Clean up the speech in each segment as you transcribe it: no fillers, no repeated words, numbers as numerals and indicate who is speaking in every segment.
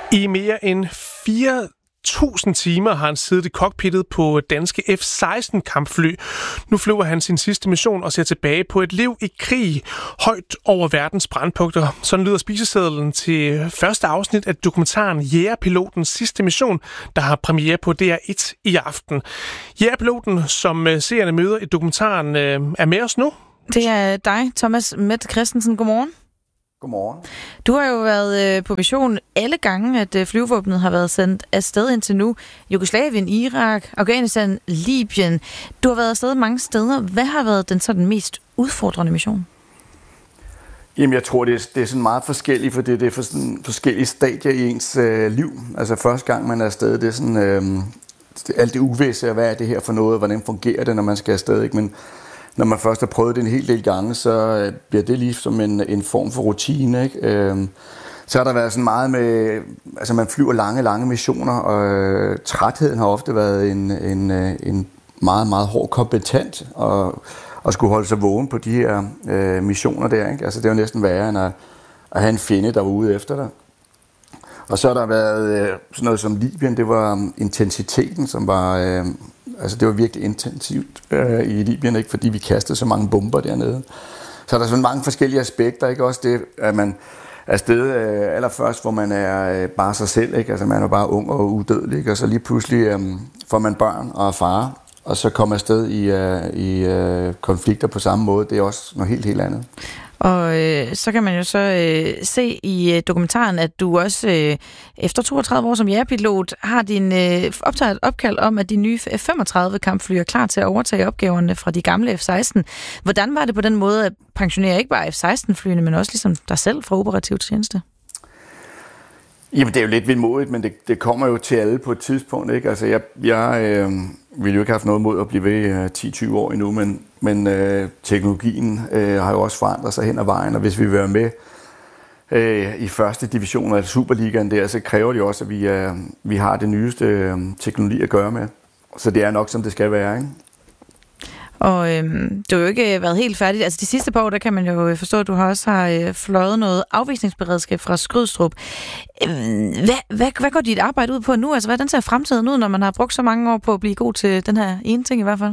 Speaker 1: I mere end 4.000 timer har han siddet i cockpittet på danske F-16 kampfly. Nu flyver han sin sidste mission og ser tilbage på et liv i krig højt over verdens brandpunkter. Sådan lyder spisesedlen til første afsnit af dokumentaren Jægerpilotens sidste mission, der har premiere på DR1 i aften. Jægerpiloten, som seerne møder i dokumentaren, er med os nu.
Speaker 2: Det er dig, Thomas Mette Christensen. Godmorgen.
Speaker 3: Godmorgen.
Speaker 2: Du har jo været på mission alle gange, at flyvevåbnet har været sendt afsted indtil nu. Jugoslavien, Irak, Afghanistan, Libyen. Du har været afsted mange steder. Hvad har været den sådan mest udfordrende mission?
Speaker 3: Jamen, jeg tror, det er sådan meget forskelligt, for det er for sådan forskellige stadier i ens liv. Altså første gang, man er afsted, det er sådan alt det uvisse, hvad er det her for noget, hvordan fungerer det, når man skal afsted, ikke? Men når man først har prøvet det en hel del gange, så bliver det lige som en form for rutine, ikke? Så har der været sådan meget med, altså man flyver lange missioner, og trætheden har ofte været en meget, meget hård kompetent, og skulle holde sig vågen på de her missioner der, ikke? Altså det er jo næsten værre end at have en fjende, der var ude efter dig. Og så har der været sådan noget som Libyen, det var intensiteten, som var... Altså det var virkelig intensivt i Libyen, ikke, fordi vi kastede så mange bomber dernede. Så er der sådan mange forskellige aspekter, ikke? Også det, at man er afsted allerførst, hvor man er bare sig selv, ikke? Altså man er bare ung og udødelig, ikke? Og så lige pludselig får man børn og far, og så kommer afsted i konflikter på samme måde. Det er også noget helt andet.
Speaker 2: Og så kan man jo så se i dokumentaren, at du også efter 32 år som jægerpilot har optaget et opkald om, at de nye F-35 kampfly er klar til at overtage opgaverne fra de gamle F-16. Hvordan var det på den måde at pensionere ikke bare F-16-flyene, men også ligesom dig selv fra operativ tjeneste?
Speaker 3: Jamen, det er jo lidt vildmodigt, men det kommer jo til alle på et tidspunkt, ikke? Altså, jeg ville jo ikke have haft noget mod at blive ved 10-20 år endnu, men teknologien har jo også forandret sig hen ad vejen, og hvis vi vil være med i første division af Superligaen der, så kræver det jo også, at vi har det nyeste teknologi at gøre med. Så det er nok, som det skal være, ikke? Og
Speaker 2: du har jo ikke været helt færdig. Altså de sidste par år, der kan man jo forstå, at du har fløjet noget afvisningsberedskab fra Skrydstrup. Hvad går dit arbejde ud på nu? Altså hvordan ser fremtiden ud, når man har brugt så mange år på at blive god til den her ene ting i hvert fald?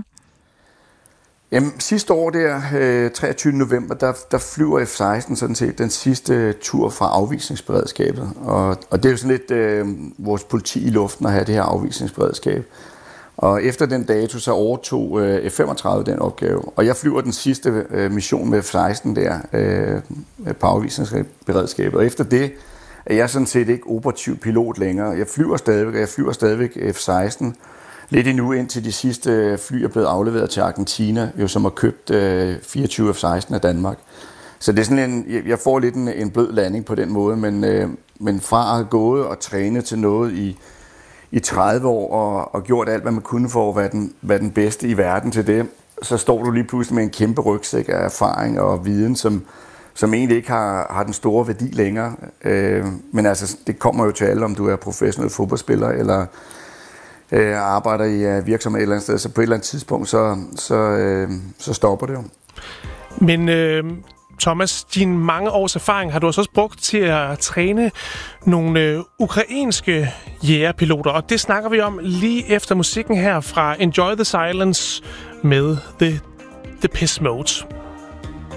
Speaker 3: Jamen sidste år der, 23. november, der flyver F-16 sådan set den sidste tur fra afvisningsberedskabet. Og det er jo sådan lidt vores politi i luften at have det her afvisningsberedskab. Og efter den dato, så overtog F-35 den opgave. Og jeg flyver den sidste mission med F-16 der på afvisningsberedskabet. Og efter det er jeg sådan set ikke operativ pilot længere. Jeg flyver stadigvæk F-16 lidt endnu, indtil de sidste fly er blevet afleveret til Argentina, jo, som har købt 24 F-16 af Danmark. Så det er sådan jeg får lidt en blød landing på den måde, men fra at have gået og trænet til noget i 30 år og gjort alt, hvad man kunne for at være den bedste i verden til det, så står du lige pludselig med en kæmpe rygsæk af erfaring og viden, som egentlig ikke har den store værdi længere. Men altså, det kommer jo til alle, om du er professionel fodboldspiller eller arbejder i virksomhed et eller andet sted. Så på et eller andet tidspunkt, så stopper det jo.
Speaker 1: Men Thomas, din mange års erfaring har du også brugt til at træne nogle ukrainske jægerpiloter, og det snakker vi om lige efter musikken her fra Enjoy the Silence med The Piss Mode.